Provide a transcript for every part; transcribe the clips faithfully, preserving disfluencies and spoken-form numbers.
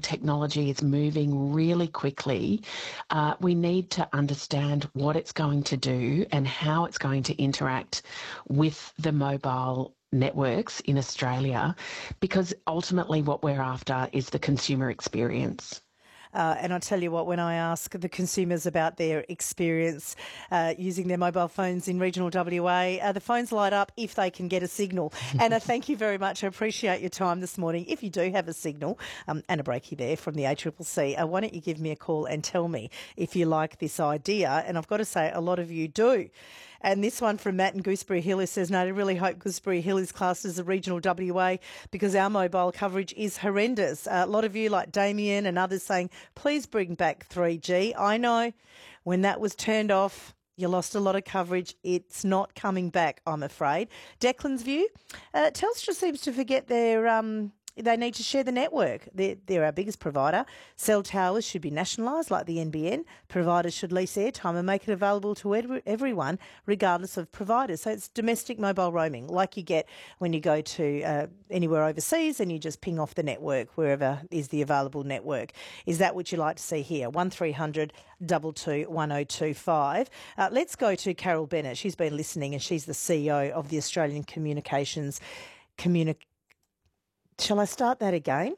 technology is moving really quickly. Uh, we need to understand what it's going to do and how it's going to interact with the mobile networks in Australia, because ultimately what we're after is the consumer experience. Uh, and I tell you what, when I ask the consumers about their experience uh, using their mobile phones in regional W A, uh, the phones light up if they can get a signal. Anna, thank you very much. I appreciate your time this morning. If you do have a signal, um, Anna Breaky there from the A C C C, uh, why don't you give me a call and tell me if you like this idea? And I've got to say, a lot of you do. And this one from Matt in Gooseberry Hill, who says, no, I really hope Gooseberry Hill is classed as a regional W A because our mobile coverage is horrendous. Uh, a lot of you, like Damien and others, saying, please bring back three G. I know when that was turned off, you lost a lot of coverage. It's not coming back, I'm afraid. Declan's view, uh, Telstra seems to forget their... Um, They need to share the network. They're, they're our biggest provider. Cell towers should be nationalised like the N B N. Providers should lease airtime and make it available to ed- everyone, regardless of providers. So it's domestic mobile roaming, like you get when you go to uh, anywhere overseas and you just ping off the network wherever is the available network. Is that what you like to see here? one three hundred two two one oh two five. Uh, let's go to Carol Bennett. She's been listening and she's the C E O of the Australian Communications Communications. Shall I start that again?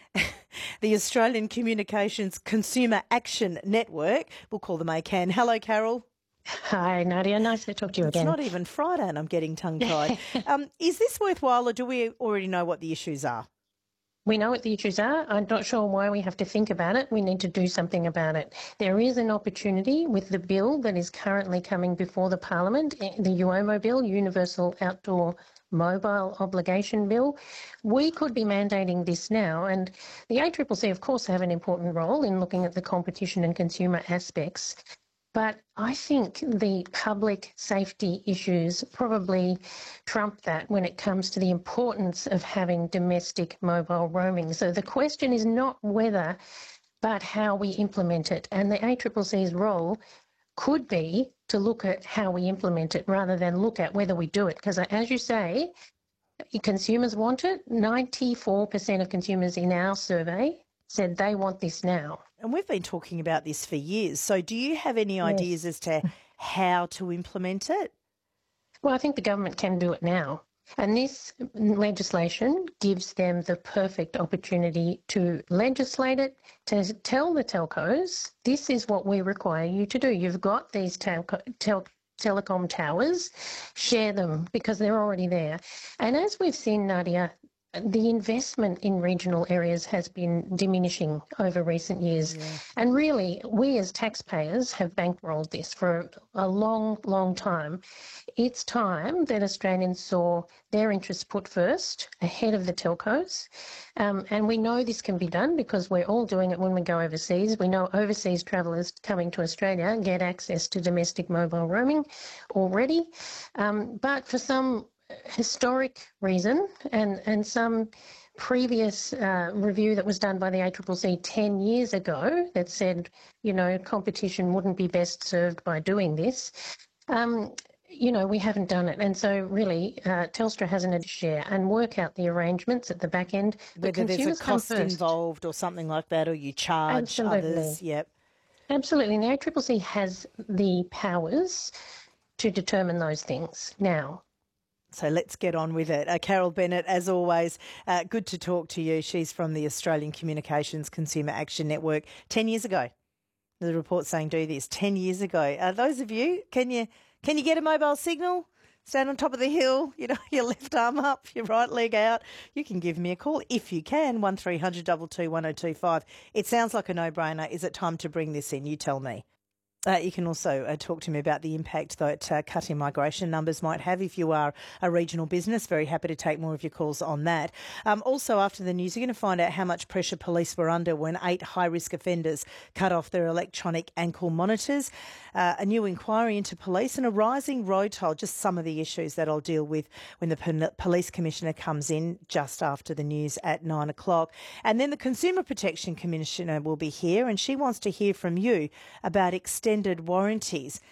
The Australian Communications Consumer Action Network. We'll call them A C A N. Hello, Carol. Hi, Nadia. Nice to talk to you it's again. It's not even Friday and I'm getting tongue-tied. um, is this worthwhile or do we already know what the issues are? We know what the issues are. I'm not sure why we have to think about it. We need to do something about it. There is an opportunity with the bill that is currently coming before the Parliament, the U O M O bill, Universal Outdoor Mobile Obligation Bill. We could be mandating this now, and the A C C C, of course, have an important role in looking at the competition and consumer aspects. But I think the public safety issues probably trump that when it comes to the importance of having domestic mobile roaming. So the question is not whether, but how we implement it. And the A C C C's role could be to look at how we implement it rather than look at whether we do it. Because as you say, consumers want it. ninety-four percent of consumers in our survey said they want this now. And we've been talking about this for years. So do you have any ideas Yes. as to how to implement it? Well, I think the government can do it now. And this legislation gives them the perfect opportunity to legislate it, to tell the telcos, this is what we require you to do. You've got these telco, tel, telecom towers, share them because they're already there. And as we've seen, Nadia, the investment in regional areas has been diminishing over recent years. Yeah. And really, we as taxpayers have bankrolled this for a long, long time. It's time that Australians saw their interests put first ahead of the telcos. Um, and we know this can be done because we're all doing it when we go overseas. We know overseas travellers coming to Australia get access to domestic mobile roaming already. Um, but for some historic reason and, and some previous uh, review that was done by the A C C C ten years ago that said, you know, competition wouldn't be best served by doing this, um, you know, we haven't done it. And so really, uh, Telstra has an share and work out the arrangements at the back end. But Whether there's a consumers come cost first. involved or something like that, or you charge Absolutely. others. Yep. Absolutely. And the A C C C has the powers to determine those things now. So let's get on with it. Uh, Carol Bennett, as always, uh, good to talk to you. She's from the Australian Communications Consumer Action Network. Ten years ago, the report saying do this. Ten years ago. Uh, those of you, can you can you get a mobile signal? Stand on top of the hill, you know, your left arm up, your right leg out. You can give me a call if you can, one three hundred two two one oh two five. It sounds like a no-brainer. Is it time to bring this in? You tell me. Uh, you can also uh, talk to me about the impact that uh, cutting migration numbers might have if you are a regional business. Very happy to take more of your calls on that. Um, also, after the news, you're going to find out how much pressure police were under when eight high-risk offenders cut off their electronic ankle monitors, uh, a new inquiry into police and a rising road toll, just some of the issues that I'll deal with when the P- Police Commissioner comes in just after the news at nine o'clock. And then the Consumer Protection Commissioner will be here and she wants to hear from you about extended warranties.